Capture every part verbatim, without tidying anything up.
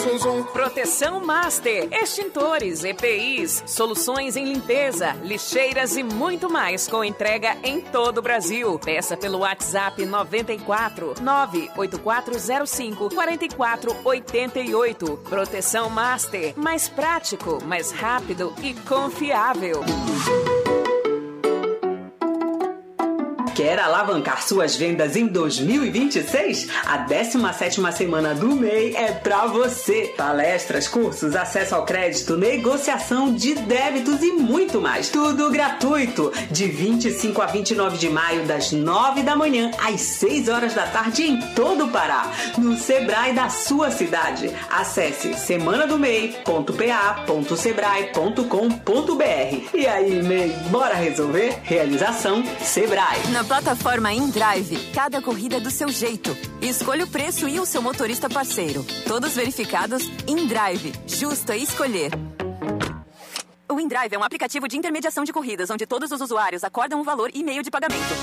Proteção Master, extintores, E P Is, soluções em limpeza, lixeiras e muito mais com entrega em todo o Brasil. Peça pelo WhatsApp noventa e quatro, nove oito quatro zero cinco, quatro quatro oito oito. Proteção Master, mais prático, mais rápido e confiável. Quer alavancar suas vendas em dois mil e vinte e seis? A décima sétima semana do M E I é pra você. Palestras, cursos, acesso ao crédito, negociação de débitos e muito mais. Tudo gratuito. De vinte e cinco a vinte e nove de maio, das nove da manhã às seis horas da tarde em todo o Pará. No Sebrae da sua cidade. Acesse semana do mei ponto p a ponto sebrae ponto com ponto b r. E aí, M E I, bora resolver? Realização Sebrae. Na plataforma InDrive, cada corrida é do seu jeito. Escolha o preço e o seu motorista parceiro. Todos verificados. InDrive, justo a escolher. O InDrive é um aplicativo de intermediação de corridas, onde todos os usuários acordam um valor e meio de pagamento.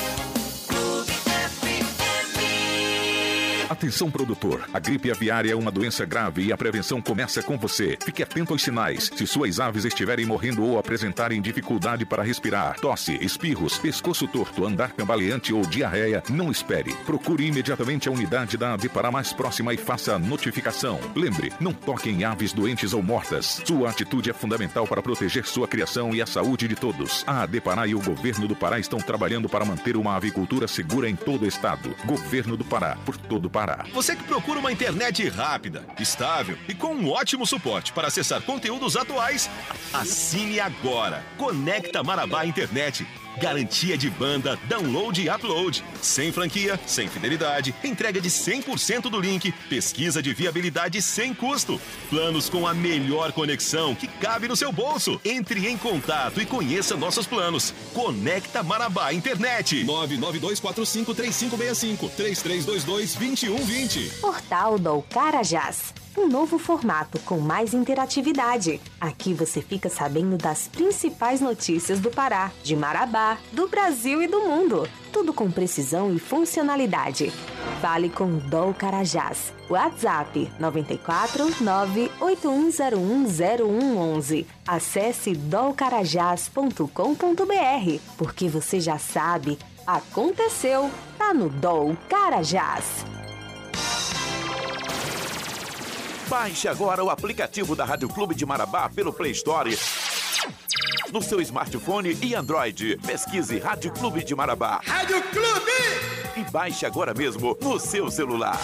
Atenção, produtor. A gripe aviária é uma doença grave e a prevenção começa com você. Fique atento aos sinais. Se suas aves estiverem morrendo ou apresentarem dificuldade para respirar, tosse, espirros, pescoço torto, andar cambaleante ou diarreia, não espere. Procure imediatamente a unidade da Adepará mais próxima e faça a notificação. Lembre, não toque em aves doentes ou mortas. Sua atitude é fundamental para proteger sua criação e a saúde de todos. A Adepará e o governo do Pará estão trabalhando para manter uma avicultura segura em todo o estado. Governo do Pará, por todo o Pará. Você que procura uma internet rápida, estável e com um ótimo suporte para acessar conteúdos atuais, assine agora. Conecta Marabá Internet. Garantia de banda, download e upload. Sem franquia, sem fidelidade, entrega de cem por cento do link, pesquisa de viabilidade sem custo. Planos com a melhor conexão que cabe no seu bolso. Entre em contato e conheça nossos planos. Conecta Marabá Internet. nove nove dois quatro cinco três cinco seis cinco, três três dois dois, dois um dois zero. Portal do Carajás. Um novo formato com mais interatividade. Aqui você fica sabendo das principais notícias do Pará, de Marabá, do Brasil e do mundo. Tudo com precisão e funcionalidade. Fale com o Dol Carajás. WhatsApp nove quatro nove oito um zero um zero um um um. Acesse dol carajás ponto com ponto b r, porque você já sabe, aconteceu, tá no Dol Carajás. Baixe agora o aplicativo da Rádio Clube de Marabá pelo Play Store no seu smartphone e Android. Pesquise Rádio Clube de Marabá. Rádio Clube! E baixe agora mesmo no seu celular.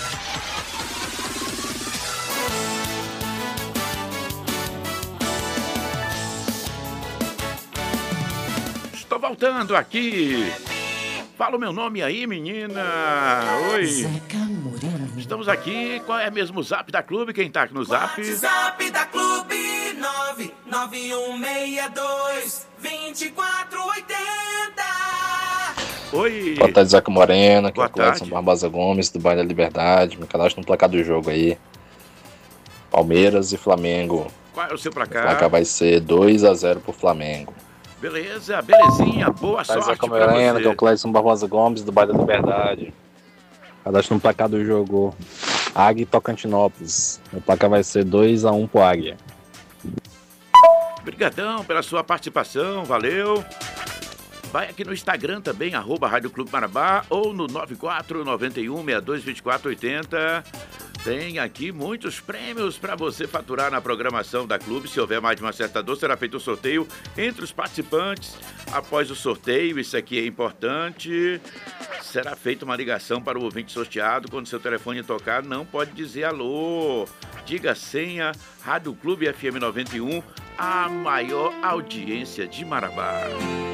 Estou voltando aqui. Fala o meu nome aí, menina. Oi. Estamos aqui. Qual é mesmo o zap da clube? Quem tá aqui no zap? WhatsApp da clube nove nove um seis dois, dois quatro oito zero. Oi. Boa tarde, Zaca Moreno. Aqui é Boa o Clédson tarde. Barbosa Gomes, do Bairro da Liberdade. Me cadastro no placar do jogo aí. Palmeiras e Flamengo. Qual é o seu O placar? placar vai ser dois a zero pro Flamengo. Beleza, belezinha. Boa Boa tarde, sorte Zaca pra Moreno. Aqui é o você. Clédson Barbosa Gomes, do Bairro da Liberdade. Cadastro no placar do jogo Águia e Tocantinópolis. O placar vai ser dois a um pro Águia. Obrigadão pela sua participação, valeu. Vai aqui no Instagram também, arroba Rádio Clube Marabá, ou no nove quatro nove um seis dois dois quatro oito zero. Tem aqui muitos prêmios para você faturar na programação da clube. Se houver mais de uma certa dor, será feito um sorteio entre os participantes. Após o sorteio, isso aqui é importante, será feita uma ligação para o ouvinte sorteado. Quando seu telefone tocar, não pode dizer alô. Diga a senha, Rádio Clube F M noventa e um, a maior audiência de Marabá.